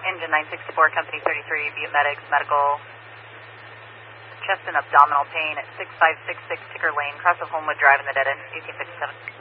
Engine 964, Company 33, Butte Medics, medical, chest and abdominal pain at 6566 Ticker Lane, cross of Homewood Drive in the dead end, 1857.